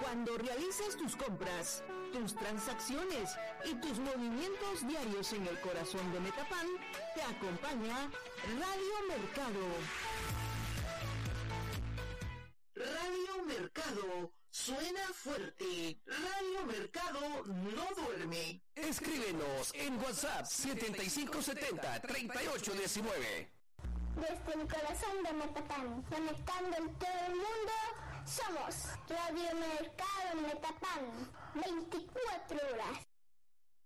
Cuando realizas tus compras, tus transacciones y tus movimientos diarios en el corazón de Metapan, te acompaña Radio Mercado. Radio Mercado suena fuerte. Radio Mercado no duerme. Escríbenos en WhatsApp 7570-3819. Desde el corazón de Metapan, conectando en todo el mundo, somos Radio Mercado Metapan, 24 horas.